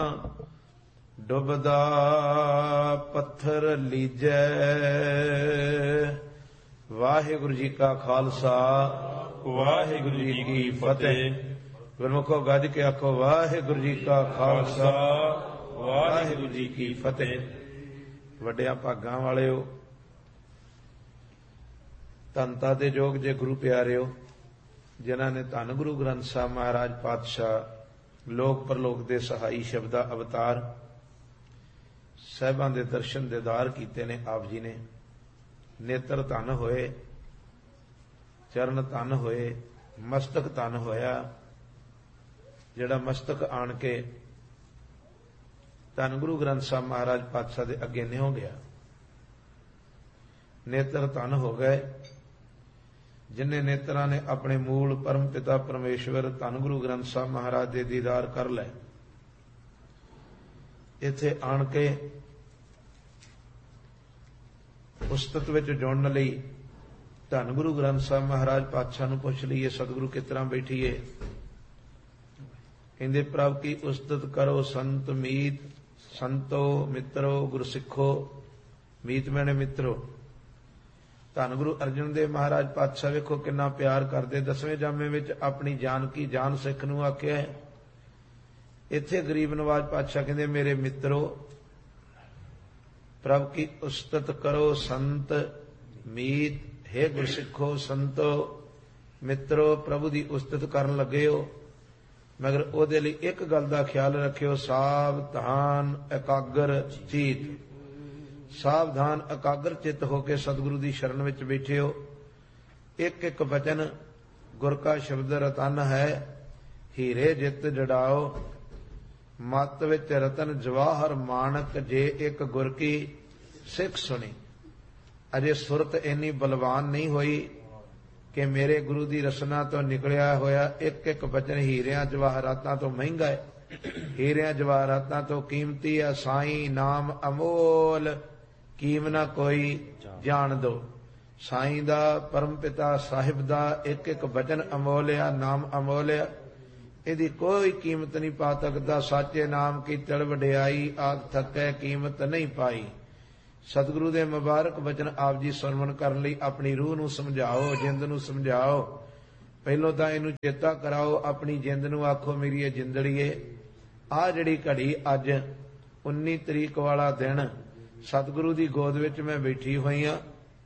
ਡੁੱਬਦਾ ਪੱਥਰ ਲੀਜੈ। ਵਾਹਿਗੁਰੂ ਜੀ ਕਾ ਖਾਲਸਾ, ਵਾਹਿਗੁਰੂ ਜੀ ਕੀ ਫਤਿਹ। ਗੁਰਮੁਖੋ ਗੱਜ ਕੇ ਆਖੋ ਵਾਹਿਗੁਰੂ ਜੀ ਕਾ ਖਾਲਸਾ, ਵਾਹਿਗੁਰੂ ਜੀ ਕੀ ਫਤਿਹ। ਵੱਡਿਆਂ ਭਾਗਾਂ ਵਾਲਿਓ, ਧੰਨਤਾ ਦੇ ਯੋਗ ਜੇ ਗੁਰੂ ਪਿਆਰਿਓ, ਜਿਨ੍ਹਾਂ ਨੇ ਧੰਨ ਗੁਰੂ ਗ੍ਰੰਥ ਸਾਹਿਬ ਮਹਾਰਾਜ ਪਾਤਸ਼ਾਹ ਲੋਕ ਪਰਲੋਕ ਦੇ ਸਹਾਈ ਸ਼ਬਦਾ ਅਵਤਾਰ ਸਾਹਿਬਾਂ ਦੇ ਦਰਸ਼ਨ ਦੀਦਾਰ ਕੀਤੇ ਨੇ। ਆਪ ਜੀ ਨੇ ਨੇਤਰ ਧਨ ਹੋਏ, ਚਰਨ ਧਨ ਹੋਏ, ਮਸਤਕ ਧਨ ਹੋਇਆ। ਜਿਹੜਾ ਮਸਤਕ ਆਣ ਕੇ ਧੰਨ ਗੁਰੂ ਗ੍ਰੰਥ ਸਾਹਿਬ ਮਹਾਰਾਜ ਪਾਤਸ਼ਾਹ ਦੇ ਅੱਗੇ ਨਿਉ ਗਿਆ। ਨੇਤਰ ਧਨ ਹੋ ਗਏ ਜਿਨ੍ਹਾਂ ਨੇਤਰਾਂ ਨੇ ਆਪਣੇ ਮੂਲ ਪਰਮ ਪਿਤਾ ਪਰਮੇਸ਼ਵਰ ਧੰਨ ਗੁਰੂ ਗ੍ਰੰਥ ਸਾਹਿਬ ਮਹਾਰਾਜ ਦੇ ਦੀਦਾਰ ਕਰ ਲਏ। ਇੱਥੇ ਆਣ ਕੇ ਉਸਤਤ ਵਿੱਚ ਜੁੜਨ ਲਈ ਧੰਨ ਗੁਰੂ ਗ੍ਰੰਥ ਸਾਹਿਬ ਮਹਾਰਾਜ ਪਾਤਸ਼ਾਹ ਨੂੰ ਪੁੱਛ ਲਈਏ, ਸਤਿਗੁਰੂ ਕਿਸ ਤਰ੍ਹਾਂ ਬੈਠੀਏ। ਕਹਿੰਦੇ ਪ੍ਰਭ ਕੀ ਉਸਤਤ ਕਰੋ ਸੰਤ ਮੀਤ, ਸੰਤੋ ਮਿੱਤਰੋ ਗੁਰਸਿੱਖੋ। ਮੀਤ ਮੈਨੇ ਮਿੱਤਰੋ। ਧੰਨ ਗੁਰੂ ਅਰਜਨ ਦੇਵ ਮਹਾਰਾਜ ਪਾਤਸ਼ਾਹ ਵੇਖੋ ਕਿੰਨਾ ਪਿਆਰ ਕਰਦੇ। 10ਵੇਂ ਜਾਮੇ ਵਿੱਚ ਆਪਣੀ ਜਾਨ ਕੀ ਜਾਨ ਸਿੱਖ ਨੂੰ ਆਖਿਆ ਹੈ। ਇੱਥੇ ਗਰੀਬ ਨਵਾਜ ਪਾਤਸ਼ਾਹ ਕਹਿੰਦੇ ਮੇਰੇ ਮਿੱਤਰੋ, ਪ੍ਰਭ ਕੀ ਉਸਤਤ ਕਰੋ ਸੰਤ ਮੀਤ। ਹੇ ਗੁਰਸਿੱਖੋ, ਸੰਤੋ, ਮਿੱਤਰੋ, ਪ੍ਰਭੂ ਦੀ ਉਸਤਤ ਕਰਨ ਲੱਗੇ ਹੋ, ਮਗਰ ਉਹਦੇ ਲਈ ਇੱਕ ਗੱਲ ਦਾ ਖਿਆਲ ਰੱਖਿਓ, ਸਾਵਧਾਨ ਇਕਾਗਰ ਚੀਤ। ਸਾਵਧਾਨ ਇਕਾਗਰ ਚਿੱਤ ਹੋ ਕੇ ਸਤਿਗੁਰੂ ਦੀ ਸ਼ਰਨ ਵਿੱਚ ਬੈਠੇ ਹੋ। ਇੱਕ ਇੱਕ ਬਚਨ ਗੁਰ ਕਾ ਸ਼ਬਦ ਰਤਨ ਹੈ, ਹੀਰੇ ਜਿੱਤ ਜੜਾਓ। ਮਤ ਵਿੱਚ ਰਤਨ ਜਵਾਹਰ ਮਾਨਕ, ਜੇ ਇੱਕ ਗੁਰ ਕੀ ਸਿੱਖ ਸੁਣੀ। ਅਜੇ ਸੁਰਤ ਇੰਨੀ ਬਲਵਾਨ ਨਹੀਂ ਹੋਈ ਕਿ ਮੇਰੇ ਗੁਰੂ ਦੀ ਰਸਨਾ ਤੋਂ ਨਿਕਲਿਆ ਹੋਇਆ ਇੱਕ ਇੱਕ ਬਚਨ ਹੀਰਿਆਂ ਜਵਾਹਰਾਤਾਂ ਤੋਂ ਮਹਿੰਗਾ ਹੈ, ਹੀਰਿਆਂ ਜਵਾਹਰਾਤਾਂ ਤੋਂ ਕੀਮਤੀ ਹੈ। ਸਾਈਂ ਨਾਮ ਅਮੋਲ, ਕੀਮ ਨਾ ਕੋਈ ਜਾਣ ਦੋ। ਸਾਈਂ ਦਾ, ਪਰਮ ਪਿਤਾ ਸਾਹਿਬ ਦਾ ਇੱਕ ਇੱਕ ਬਚਨ ਅਮੋਲ ਆ, ਨਾਮ ਅਮੋਲ ਆ, ਇਹਦੀ ਕੋਈ ਕੀਮਤ ਨਹੀਂ ਪਾ ਸਕਦਾ। ਸਾਚੇ ਨਾਮ ਕੀ ਤਿਲ ਵਡਿਆਈ, ਆਖ ਥੱਕੈ ਕੀਮਤ ਨਹੀਂ ਪਾਈ। ਸਤਿਗੁਰੂ ਦੇ ਮੁਬਾਰਕ ਬਚਨ ਆਪ ਜੀ ਸਰਵਣ ਕਰਨ ਲਈ ਆਪਣੀ ਰੂਹ ਨੂੰ ਸਮਝਾਓ, ਜਿੰਦ ਨੂੰ ਸਮਝਾਓ। ਪਹਿਲੋਂ ਤਾਂ ਇਹਨੂੰ ਚੇਤਾ ਕਰਾਓ, ਆਪਣੀ ਜਿੰਦ ਨੂੰ ਆਖੋ ਮੇਰੀ ਇਹ ਜਿੰਦੜੀਏ, ਆਹ ਜਿਹੜੀ ਘੜੀ ਅੱਜ 19 ਤਰੀਕ ਵਾਲਾ ਦਿਨ ਸਤਿਗੁਰੂ ਦੀ ਗੋਦ ਵਿੱਚ ਮੈਂ ਬੈਠੀ ਹੋਈ ਹਾਂ।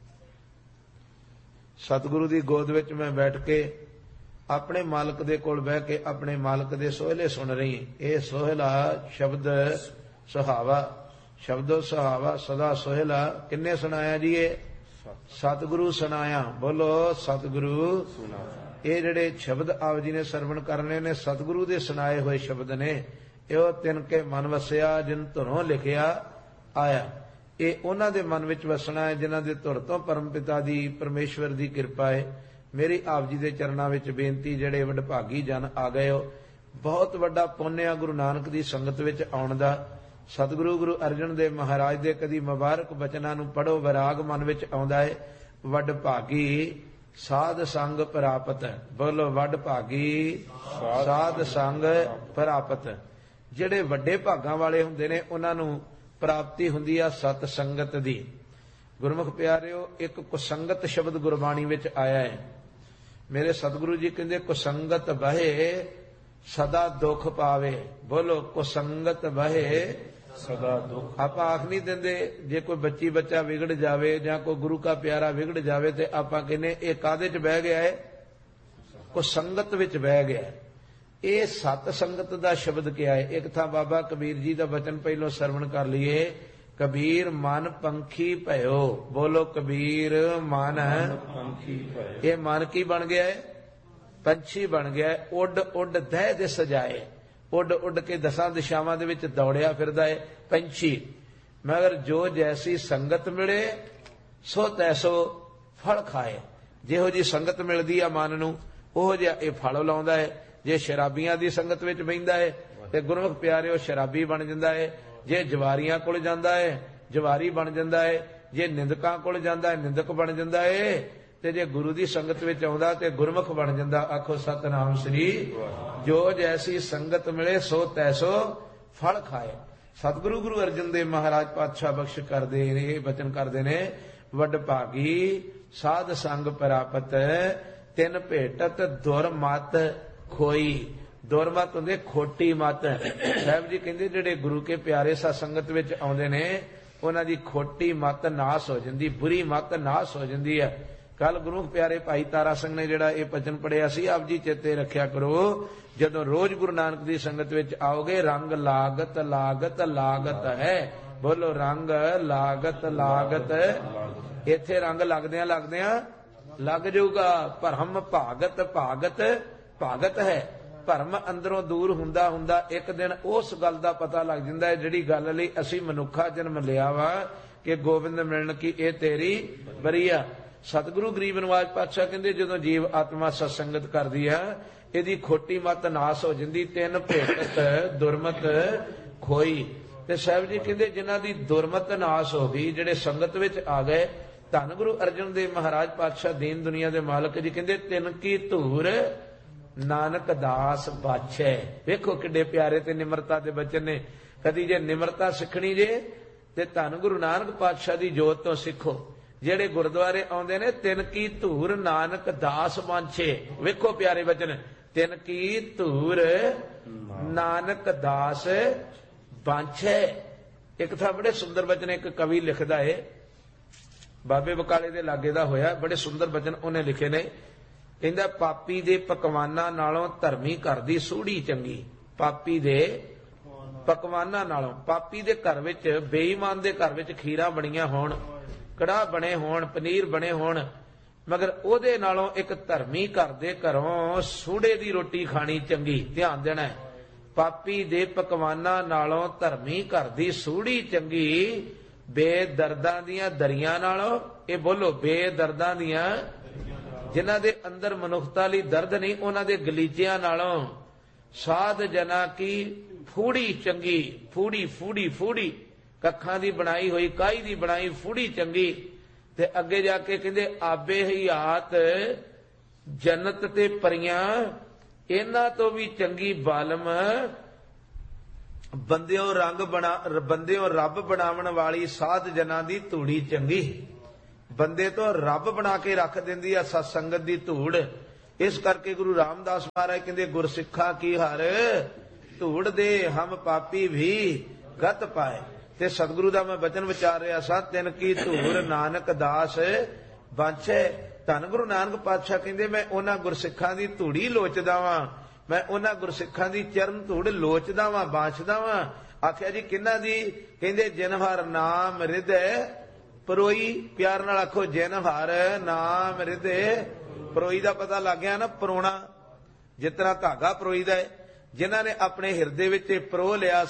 ਸਤਿਗੁਰੂ ਦੀ ਗੋਦ ਵਿੱਚ ਮੈਂ ਬੈਠ ਕੇ ਆਪਣੇ ਮਾਲਕ ਦੇ ਕੋਲ ਬਹਿ ਕੇ ਆਪਣੇ ਮਾਲਕ ਦੇ ਸੋਹਲੇ ਸੁਣ ਰਹੀ। ਇਹ ਸੋਹਲਾ ਸ਼ਬਦ ਸੁਹਾਵਾ, ਸ਼ਬਦੋ ਸੁਹਾਵਾ ਸਦਾ ਸੋਹਲਾ। ਕਿੰਨੇ ਸੁਣਾਇਆ ਜੀ? ਇਹ ਸਤਿਗੁਰੂ ਸੁਣਾਇਆ। ਬੋਲੋ ਸਤਿਗੁਰੂ। ਇਹ ਜਿਹੜੇ ਸ਼ਬਦ ਆਪ ਜੀ ਨੇ ਸਰਵਣ ਕਰਨੇ ਨੇ ਸਤਿਗੁਰੂ ਦੇ ਸੁਣਾਏ ਹੋਏ ਸ਼ਬਦ ਨੇ। ਇਹੋ ਤਿੰਨ ਕੇ ਮਨ ਵਸਿਆ ਜਿਨ ਧੁਰੋਂ ਲਿਖਿਆ ਆਇਆ। ਇਹ ਉਹਨਾਂ ਦੇ ਮਨ ਵਿੱਚ ਵਸਣਾ ਹੈ ਜਿਨ੍ਹਾਂ ਦੇ ਧੁਰ ਤੋਂ ਪਰਮ ਪਿਤਾ ਦੀ ਪਰਮੇਸ਼ਵਰ ਦੀ ਕਿਰਪਾ ਹੈ। ਮੇਰੀ ਆਪ ਜੀ ਦੇ ਚਰਨਾਂ ਵਿੱਚ ਬੇਨਤੀ, ਜਿਹੜੇ ਵਡਭਾਗੀ ਜਨ ਆ ਗਏ ਹੋ, ਬਹੁਤ ਵੱਡਾ ਪੁੰਨ ਆ ਗੁਰੂ ਨਾਨਕ ਦੀ ਸੰਗਤ ਵਿੱਚ ਆਉਣ ਦਾ। ਸਤਿਗੁਰੂ ਗੁਰੂ ਅਰਜਨ ਦੇਵ ਮਹਾਰਾਜ ਦੇ ਕਦੀ ਮੁਬਾਰਕ ਬਚਨਾਂ ਨੂੰ ਪੜ੍ਹੋ, ਵਿਰਾਗ ਮਨ ਵਿੱਚ ਆਉਂਦਾ ਹੈ। ਵਡਭਾਗੀ ਸਾਧ ਸੰਗ ਪ੍ਰਾਪਤ। ਬੋਲੋ ਵਡਭਾਗੀ ਸਾਧ ਸੰਗ ਪ੍ਰਾਪਤ। ਜਿਹੜੇ ਵੱਡੇ ਭਾਗਾਂ ਵਾਲੇ ਹੁੰਦੇ ਨੇ ਉਹਨਾਂ ਨੂੰ ਪ੍ਰਾਪਤੀ ਹੁੰਦੀ ਆ ਸਤ ਸੰਗਤ ਦੀ। ਗੁਰਮੁਖ ਪਿਆਰਿਓ, ਇੱਕ ਕੁਸੰਗਤ ਸ਼ਬਦ ਗੁਰਬਾਣੀ ਵਿੱਚ ਆਇਆ ਹੈ। ਮੇਰੇ ਸਤਿਗੁਰੂ ਜੀ ਕਹਿੰਦੇ ਕੁਸੰਗਤ ਬਹੇ ਸਦਾ ਦੁੱਖ ਪਾਵੇ। ਬੋਲੋ ਕੁਸੰਗਤ ਬਹੇ ਸਦਾ ਦੁੱਖ। ਆਪਾਂ ਆਖ ਨਹੀਂ ਦਿੰਦੇ ਜੇ ਕੋਈ ਬੱਚੀ ਬੱਚਾ ਵਿਗੜ ਜਾਵੇ ਜਾਂ ਕੋਈ ਗੁਰੂ ਕਾ ਪਿਆਰਾ ਵਿਗੜ ਜਾਵੇ ਤੇ ਆਪਾਂ ਕਹਿੰਦੇ ਇਹ ਕਾਹਦੇ 'ਚ ਬਹਿ ਗਿਆ ਹੈ? ਕੁਸੰਗਤ ਵਿੱਚ ਬਹਿ ਗਿਆ। ਇਹ ਸਤ ਸੰਗਤ ਦਾ ਸ਼ਬਦ ਕਿਹਾ ਹੈ। ਇੱਕ ਥਾਂ ਬਾਬਾ ਕਬੀਰ ਜੀ ਦਾ ਬਚਨ ਪਹਿਲੋਂ ਸਰਵਣ ਕਰ ਲਈਏ। ਕਬੀਰ ਮਨ ਪੰਖੀ ਭਇਓ। ਬੋਲੋ ਕਬੀਰ ਮਨ ਪੰਖੀ ਭਇਓ। ਇਹ ਮਨ ਕੀ ਬਣ ਗਿਆ ਹੈ? ਪੰਛੀ ਬਣ ਗਿਆ। ਉੱਡ ਉੱਡ ਦਹਿ ਦੇ ਸਜਾਏ, ਉੱਡ ਉੱਡ ਕੇ ਦਸਾਂ ਦਿਸ਼ਾਵਾਂ ਦੇ ਵਿੱਚ ਦੌੜਿਆ ਫਿਰਦਾ ਹੈ ਪੰਛੀ। ਮਗਰ ਜੋ ਜੈਸੀ ਸੰਗਤ ਮਿਲੇ ਸੋ ਤੈਸੋ ਫਲ ਖਾਏ। ਜਿਹੋ ਜੀ ਸੰਗਤ ਮਿਲਦੀ ਆ ਮਨ ਨੂੰ ਉਹੋ ਜਿਹਾ ਇਹ ਫਲ ਲਾਉਂਦਾ ਹੈ। ਜੇ ਸ਼ਰਾਬੀਆਂ ਦੀ ਸੰਗਤ ਵਿੱਚ ਬਹਿੰਦਾ ਹੈ ਤੇ ਗੁਰਮੁਖ ਪਿਆਰਿਓ ਸ਼ਰਾਬੀ ਬਣ ਜਾਂਦਾ ਹੈ। ਜੇ ਜਵਾਰੀਆਂ ਕੋਲ ਜਾਂਦਾ ਹੈ ਜਵਾਰੀ ਬਣ ਜਾਂਦਾ ਹੈ। ਜੇ ਨਿੰਦਕਾਂ ਕੋਲ ਜਾਂਦਾ ਹੈ ਨਿੰਦਕ ਬਣ ਜਾਂਦਾ ਹੈ। ਤੇ ਜੇ ਗੁਰੂ ਦੀ ਸੰਗਤ ਵਿੱਚ ਆਉਂਦਾ ਤੇ ਗੁਰਮੁਖ ਬਣ ਜਾਂਦਾ। ਆਖੋ ਸਤਿਨਾਮ ਸ੍ਰੀ। ਜੋ ਜੈਸੀ ਸੰਗਤ ਮਿਲੇ ਸੋ ਤੈਸੋ ਫਲ ਖਾਏ। ਸਤਿਗੁਰੂ ਗੁਰੂ ਅਰਜਨ ਦੇਵ ਮਹਾਰਾਜ ਪਾਤਸ਼ਾਹ ਬਖਸ਼ ਕਰਦੇ ਨੇ, ਇਹ ਬਚਨ ਕਰਦੇ ਨੇ, ਵੱਡ ਭਾਗੀ ਸਾਧ ਸੰਗ ਪ੍ਰਾਪਤ ਤਿੰਨ ਭੇਟਤ ਦੁਰਮਤ ਖੋਈ। ਦੁਰਮਤ ਹੁੰਦੇ ਖੋਟੀ ਮਤ। ਸਾਹਿਬ ਜੀ ਕਹਿੰਦੇ ਜਿਹੜੇ ਗੁਰੂ ਕੇ ਪਿਆਰੇ ਸਤ ਸੰਗਤ ਵਿੱਚ ਆਉਂਦੇ ਨੇ ਉਹਨਾਂ ਦੀ ਖੋਟੀ ਮਤ ਨਾਸ ਹੋ ਜਾਂਦੀ, ਬੁਰੀ ਮਤ ਨਾਸ ਹੋ ਜਾਂਦੀ ਹੈ। ਕੱਲ ਗੁਰੂ ਪਿਆਰੇ ਭਾਈ ਤਾਰਾ ਸਿੰਘ ਨੇ ਜਿਹੜਾ ਇਹ ਬਚਨ ਪੜਿਆ ਸੀ, ਆਪ ਜੀ ਚੇਤੇ ਰੱਖਿਆ ਕਰੋ, ਜਦੋਂ ਰੋਜ਼ ਗੁਰੂ ਨਾਨਕ ਦੀ ਸੰਗਤ ਵਿੱਚ ਆਓਗੇ, ਰੰਗ ਲਾਗਤ ਲਾਗਤ ਲਾਗਤ ਹੈ। ਬੋਲੋ ਰੰਗ ਲਾਗਤ ਲਾਗਤ। ਇੱਥੇ ਰੰਗ ਲੱਗਦਿਆਂ ਲੱਗਦਿਆਂ ਲੱਗ ਜਾਊਗਾ। ਭਰਮ ਭਾਗਤ ਭਾਗਤ ਭਾਗਤ ਹੈ। ਭਰਮ ਅੰਦਰੋਂ ਦੂਰ ਹੁੰਦਾ ਹੁੰਦਾ ਇੱਕ ਦਿਨ ਉਸ ਗੱਲ ਦਾ ਪਤਾ ਲੱਗ ਜਾਂਦਾ ਹੈ ਜਿਹੜੀ ਗੱਲ ਲਈ ਅਸੀਂ ਮਨੁੱਖਾ ਜਨਮ ਲਿਆ ਵਾ ਕਿ ਗੋਬਿੰਦ ਮਿਲਣ ਕੀ ਇਹ ਤੇਰੀ ਬਰੀਆ। ਸਤਿਗੁਰੂ ਗਰੀਬ ਨਿਵਾਜ ਪਾਤਸ਼ਾਹ ਕਹਿੰਦੇ ਜਦੋਂ ਜੀਵ ਆਤਮਾ ਸਤਸੰਗਤ ਕਰਦੀ ਆ ਇਹਦੀ ਖੋਟੀ ਮਤ ਨਾਸ ਹੋ ਜਾਂਦੀ। ਤਿੰਨ ਭੇਟਤ ਦੁਰਮਤ ਖੋਈ। ਤੇ ਸਾਹਿਬ ਜੀ ਕਹਿੰਦੇ ਜਿਨ੍ਹਾਂ ਦੀ ਦੁਰਮਤ ਨਾਸ ਹੋ ਗਈ, ਜਿਹੜੇ ਸੰਗਤ ਵਿੱਚ ਆ ਗਏ, ਧੰਨ ਗੁਰੂ ਅਰਜਨ ਦੇਵ ਮਹਾਰਾਜ ਪਾਤਸ਼ਾਹ ਦੀਨ ਦੁਨੀਆ ਦੇ ਮਾਲਕ ਜੀ ਕਹਿੰਦੇ ਤਿੰਨ ਕੀ ਧੂਰ ਨਾਨਕ ਦਾਸ ਬਾਛੈ। ਵੇਖੋ ਕਿੱਡੇ ਪਿਆਰੇ ਤੇ ਨਿਮਰਤਾ ਦੇ ਬਚਨ ਨੇ। ਕਦੀ ਜੇ ਨਿਮਰਤਾ ਸਿੱਖਣੀ ਜੇ ਤੇ ਧੰਨ ਗੁਰੂ ਨਾਨਕ ਪਾਤਸ਼ਾਹ ਦੀ ਜੋਤ ਤੋਂ ਸਿੱਖੋ। ਜਿਹੜੇ ਗੁਰਦੁਆਰੇ ਆਉਂਦੇ ਨੇ, ਤਿੰਨ ਕੀ ਧੂਰ ਨਾਨਕ ਦਾਸ ਬਾਛੈ। ਵੇਖੋ ਪਿਆਰੇ ਬਚਨ, ਤਿੰਨ ਕੀ ਧੂਰ ਨਾਨਕ ਦਾਸ ਬਾਛੈ। ਇੱਕ ਥਾਂ ਬੜੇ ਸੁੰਦਰ ਬਚਨ ਇੱਕ ਕਵੀ ਲਿਖਦਾ ਹੈ, ਬਾਬੇ ਬਕਾਲੇ ਦੇ ਲਾਗੇ ਦਾ ਹੋਇਆ, ਬੜੇ ਸੁੰਦਰ ਬਚਨ ਉਹਨੇ ਲਿਖੇ ਨੇ। ਕਹਿੰਦਾ ਪਾਪੀ ਦੇ ਪਕਵਾਨਾਂ ਨਾਲੋਂ ਧਰਮੀ ਘਰ ਦੀ ਸੂੜੀ ਚੰਗੀ। ਪਾਪੀ ਦੇ ਪਕਵਾਨਾਂ ਨਾਲੋਂ, ਪਾਪੀ ਦੇ ਘਰ ਵਿੱਚ, ਬੇਈਮਾਨ ਦੇ ਘਰ ਵਿੱਚ ਖੀਰਾਂ ਬਣੀਆਂ ਹੋਣ, ਕੜਾਹ ਬਣੇ ਹੋਣ, ਪਨੀਰ ਬਣੇ ਹੋਣ, ਮਗਰ ਉਹਦੇ ਨਾਲੋਂ ਇੱਕ ਧਰਮੀ ਘਰ ਦੇ ਘਰੋਂ ਸੂੜੇ ਦੀ ਰੋਟੀ ਖਾਣੀ ਚੰਗੀ। ਧਿਆਨ ਦੇਣਾ ਹੈ, ਪਾਪੀ ਦੇ ਪਕਵਾਨਾਂ ਨਾਲੋਂ ਧਰਮੀ ਘਰ ਦੀ ਸੂੜੀ ਚੰਗੀ। ਬੇਦਰਦਾਂ ਦੀਆਂ ਦਰੀਆਂ ਨਾਲੋਂ, ਇਹ ਬੋਲੋ, ਬੇਦਰਦਾਂ ਦੀਆਂ, ਜਿਨ੍ਹਾਂ ਦੇ ਅੰਦਰ ਮਨੁੱਖਤਾ ਲਈ ਦਰਦ ਨਹੀਂ, ਉਹਨਾਂ ਦੇ ਗਲੀਚਿਆਂ ਨਾਲੋਂ ਸਾਧ ਜਨਾ ਕੀ ਫੂੜੀ ਚੰਗੀ। ਫੂੜੀ ਫੂੜੀ ਫੂੜੀ, ਕੱਖਾਂ ਦੀ ਬਣਾਈ ਹੋਈ, ਕਾਈ ਦੀ ਬਣਾਈ ਫੂੜੀ ਚੰਗੀ। ਤੇ ਅੱਗੇ ਜਾ ਕੇ ਕਹਿੰਦੇ ਆਬੇ ਹਯਾਤ ਜੰਨਤ ਤੇ ਪਰੀਆਂ, ਇਹਨਾਂ ਤੋਂ ਵੀ ਚੰਗੀ ਬਾਲਮ ਬੰਦਿਓ ਬੰਦਿਓ ਰੱਬ ਬਣਾਉਣ ਵਾਲੀ ਸਾਧ ਜਨਾਂ ਦੀ ਧੂੜੀ ਚੰਗੀ। ਬੰਦੇ ਤੋਂ ਰੱਬ ਬਣਾ ਕੇ ਰੱਖ ਦਿੰਦੀ ਆ ਸਤ ਸੰਗਤ ਦੀ ਧੂੜ। ਇਸ ਕਰਕੇ ਗੁਰੂ ਰਾਮਦਾਸ ਮਹਾਰਾਜ ਕਹਿੰਦੇ ਗੁਰਸਿੱਖਾਂ ਕੀ ਹਰ ਧੂੜ ਦੇ ਹਮ ਪਾਪੀ ਵੀ ਗਤ ਪਾਏ। ਤੇ ਸਤਿਗੁਰੂ ਦਾ ਮੈਂ ਬਚਨ ਵਿਚਾਰ ਰਿਹਾ ਸਾਂ, ਤਿੰਨ ਕੀ ਧੂੜ ਨਾਨਕ ਦਾਸ ਬਾਛੈ। ਧੰਨ ਗੁਰੂ ਨਾਨਕ ਪਾਤਸ਼ਾਹ ਕਹਿੰਦੇ ਮੈਂ ਉਹਨਾਂ ਗੁਰਸਿੱਖਾਂ ਦੀ ਧੂੜੀ ਲੋਚਦਾ ਵਾਂ, ਮੈਂ ਉਹਨਾਂ ਗੁਰਸਿੱਖਾਂ ਦੀ ਚਰਨ ਧੂੜ ਲੋਚਦਾ ਵਾਂ, ਬਾਛਦਾ ਵਾਂ। ਆਖਿਆ ਜੀ ਕਿਹਨਾਂ ਦੀ? ਕਹਿੰਦੇ ਜਿਨ ਹਰ ਨਾਮ ਹਿਰਦੈ ਪਰੋਈ। ਪਿਆਰ ਨਾਲ ਆਖੋ, ਜਿਨ ਹਰ ਨਾਮ ਹਿਰਦੈ ਪਰੋਈ। ਦਾ ਪਤਾ ਲੱਗ ਗਿਆ ਨਾ, ਪਰੋਣਾ ਜਿਸ ਤਰ੍ਹਾਂ ਧਾਗਾ ਪਰੋਈਦਾ ਹੈ। ਜਿਨ੍ਹਾਂ ਨੇ ਆਪਣੇ ਹਿਰਦੇ ਵਿੱਚ ਪਰੋ ਲਿਆ